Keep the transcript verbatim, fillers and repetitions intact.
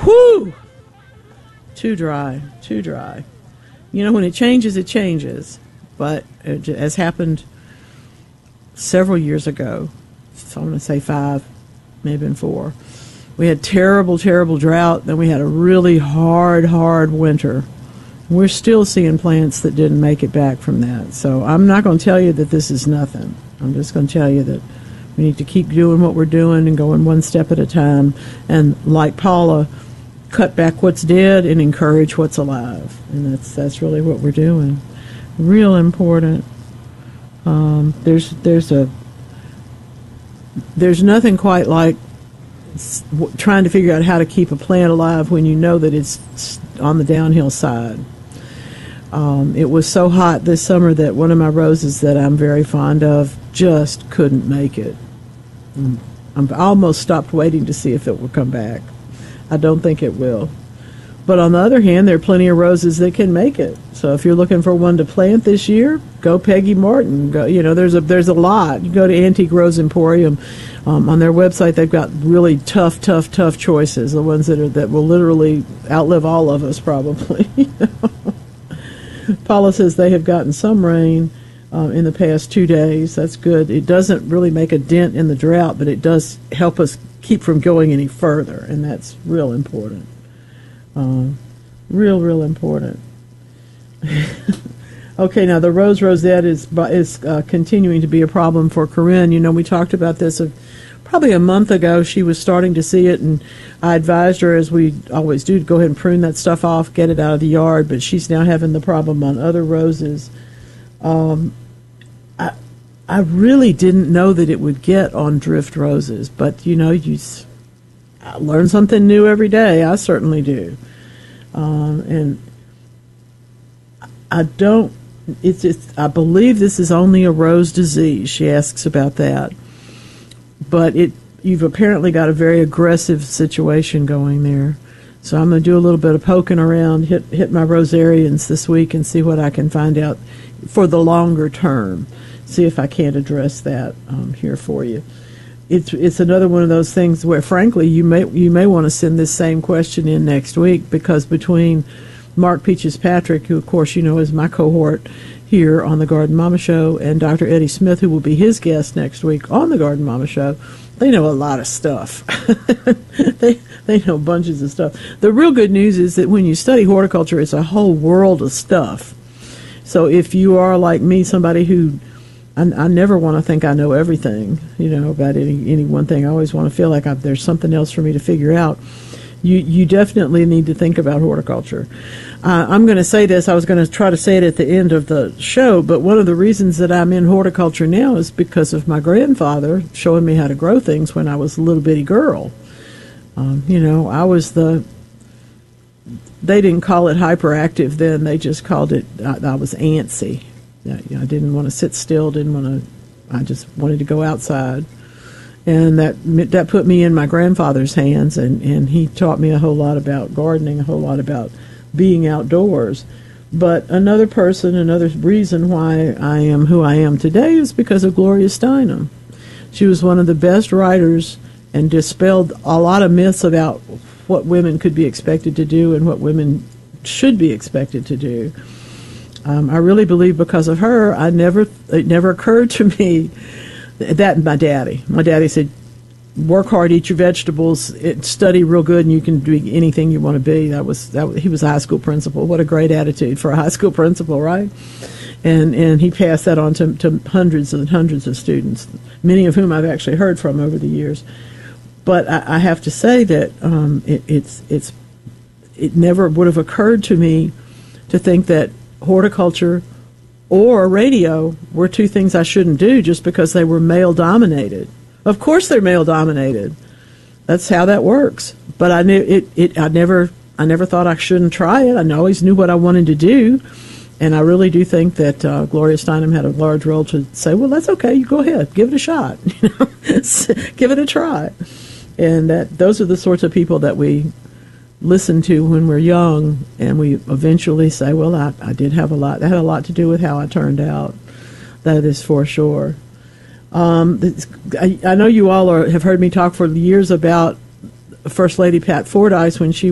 Whew! Too dry, too dry. You know, when it changes, it changes. But it has happened several years ago. So I'm going to say five, maybe four. We had terrible, terrible drought. Then we had a really hard, hard winter. We're still seeing plants that didn't make it back from that. So I'm not going to tell you that this is nothing. I'm just going to tell you that we need to keep doing what we're doing and going one step at a time. And like Paula, cut back what's dead and encourage what's alive. And that's that's really what we're doing. Real important. Um, there's there's a there's nothing quite like trying to figure out how to keep a plant alive when you know that it's on the downhill side. Um, it was so hot this summer that one of my roses that I'm very fond of just couldn't make it. I almost stopped waiting to see if it would come back. I don't think it will. But on the other hand, there are plenty of roses that can make it. So if you're looking for one to plant this year, go Peggy Martin. Go, you know, there's a there's a lot. You go to Antique Rose Emporium. Um, on their website, they've got really tough, tough, tough choices. The ones that are that will literally outlive all of us, probably. You know? Paula says they have gotten some rain uh, in the past two days. That's good. It doesn't really make a dent in the drought, but it does help us keep from going any further, and that's real important. Um, real, real important. Okay, now the rose rosette is is uh, continuing to be a problem for Corinne. You know, we talked about this a, probably a month ago. She was starting to see it, and I advised her, as we always do, to go ahead and prune that stuff off, get it out of the yard, but she's now having the problem on other roses. Um, I, I really didn't know that it would get on drift roses, but, you know, you I learn something new every day. I certainly do. Um, and I don't, it's, it's, I believe this is only a rose disease. She asks about that. But it, you've apparently got a very aggressive situation going there. So I'm going to do a little bit of poking around, hit, hit my rosarians this week and see what I can find out for the longer term. See if I can't address that um, here for you. It's it's another one of those things where, frankly, you may you may want to send this same question in next week, because between Mark Peaches Patrick, who of course you know is my cohort here on the Garden Mama Show, and Doctor Eddie Smith, who will be his guest next week on the Garden Mama Show, they know a lot of stuff. they they know bunches of stuff. The real good news is that when you study horticulture, it's a whole world of stuff. So if you are like me, somebody who I, I never want to think I know everything, you know, about any, any one thing. I always want to feel like I've, there's something else for me to figure out. You you definitely need to think about horticulture. Uh, I'm going to say this. I was going to try to say it at the end of the show, but one of the reasons that I'm in horticulture now is because of my grandfather showing me how to grow things when I was a little bitty girl. Um, you know, I was the, they didn't call it hyperactive then. They just called it, I, I was antsy. I, you know, I didn't want to sit still, didn't want to, I just wanted to go outside. And that that put me in my grandfather's hands, and, and he taught me a whole lot about gardening, a whole lot about being outdoors. But another person, another reason why I am who I am today is because of Gloria Steinem. She was one of the best writers and dispelled a lot of myths about what women could be expected to do and what women should be expected to do. Um, I really believe because of her, I never it never occurred to me that my daddy. My daddy said, work hard, eat your vegetables, it, study real good, and you can do anything you want to be. That was that. He was a high school principal. What a great attitude for a high school principal, right? And and he passed that on to, to hundreds and hundreds of students, many of whom I've actually heard from over the years. But I, I have to say that um, it, it's it's it never would have occurred to me to think that horticulture or radio were two things I shouldn't do just because they were male-dominated. Of course they're male-dominated. That's how that works. But I knew it, it. I never I never thought I shouldn't try it. I always knew what I wanted to do. And I really do think that uh, Gloria Steinem had a large role to say, well, that's okay. You go ahead. Give it a shot. You know? Give it a try. And that those are the sorts of people that we listen to when we're young, and we eventually say, well, I, I did have a lot. That had a lot to do with how I turned out. That is for sure. Um, I, I know you all are, have heard me talk for years about First Lady Pat Fordyce when she